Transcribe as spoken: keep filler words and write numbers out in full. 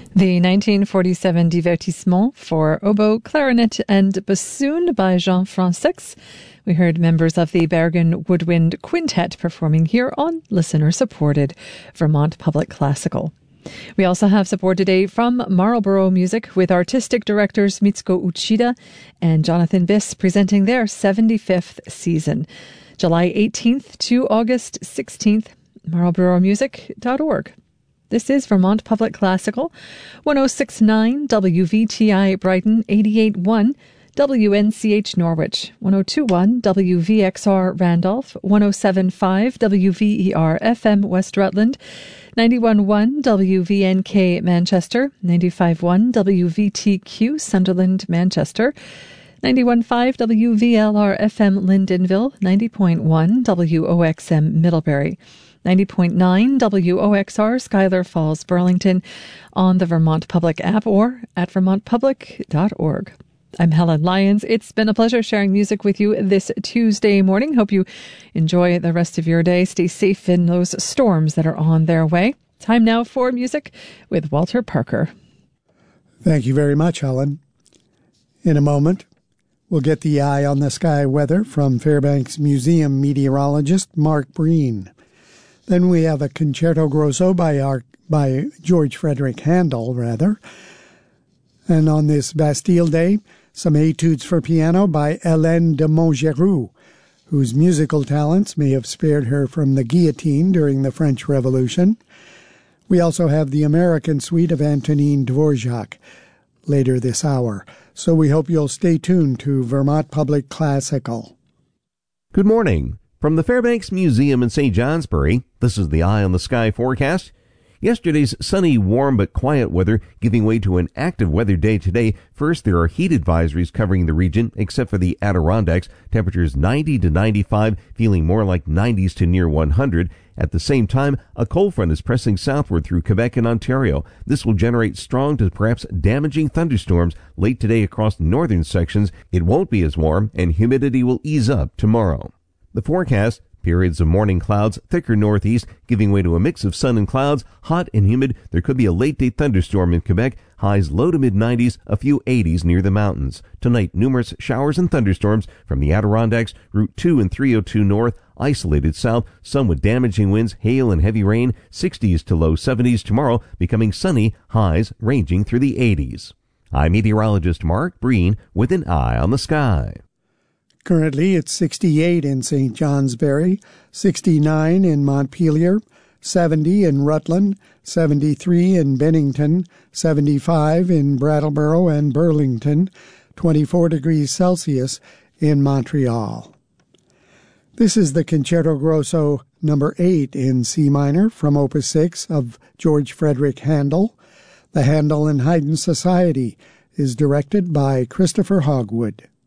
The nineteen forty-seven Divertissement for oboe, clarinet, and bassoon by Jean Francex. We heard members of the Bergen Woodwind Quintet performing here on listener-supported Vermont Public Classical. We also have support today from Marlborough Music with artistic directors Mitsuko Uchida and Jonathan Biss presenting their seventy-fifth season, July eighteenth to August sixteenth, marlborough music dot org. This is Vermont Public Classical, one oh six point nine W V T I Brighton, eighty-eight point one W N C H Norwich, one oh two point one W V X R Randolph, one oh seven point five W V E R F M West Rutland, ninety-one point one W V N K Manchester, ninety-five point one W V T Q Sunderland Manchester, ninety-one point five W V L R F M Lyndonville, ninety point one W O X M Middlebury, ninety point nine W O X R Schuyler Falls, Burlington, on the Vermont Public app or at vermont public dot org. I'm Helen Lyons. It's been a pleasure sharing music with you this Tuesday morning. Hope you enjoy the rest of your day. Stay safe in those storms that are on their way. Time now for music with Walter Parker. Thank you very much, Helen. In a moment, we'll get the eye on the sky weather from Fairbanks Museum meteorologist Mark Breen. Then we have a Concerto Grosso by, our, by George Frederick Handel, rather. And on this Bastille Day, some etudes for piano by Hélène de Montgeroux, whose musical talents may have spared her from the guillotine during the French Revolution. We also have the American Suite of Antonin Dvorak later this hour. So we hope you'll stay tuned to Vermont Public Classical. Good morning. From the Fairbanks Museum in Saint Johnsbury, this is the Eye on the Sky forecast. Yesterday's sunny, warm, but quiet weather giving way to an active weather day today. First, there are heat advisories covering the region, except for the Adirondacks. Temperatures ninety to ninety-five, feeling more like nineties to near one hundred. At the same time, a cold front is pressing southward through Quebec and Ontario. This will generate strong to perhaps damaging thunderstorms late today across northern sections. It won't be as warm, and humidity will ease up tomorrow. The forecast: periods of morning clouds, thicker northeast, giving way to a mix of sun and clouds, hot and humid. There could be a late-day thunderstorm in Quebec. Highs low to mid-nineties, a few eighties near the mountains. Tonight, numerous showers and thunderstorms from the Adirondacks, Route two and three oh two north, isolated south, some with damaging winds, hail, and heavy rain. sixties to low seventies tomorrow, becoming sunny, highs ranging through the eighties. I'm meteorologist Mark Breen with an eye on the sky. Currently, it's sixty-eight in Saint Johnsbury, sixty-nine in Montpelier, seventy in Rutland, seventy-three in Bennington, seventy-five in Brattleboro and Burlington, twenty-four degrees Celsius in Montreal. This is the Concerto Grosso number eight in C minor from Opus six of George Frederick Handel. The Handel and Haydn Society is directed by Christopher Hogwood.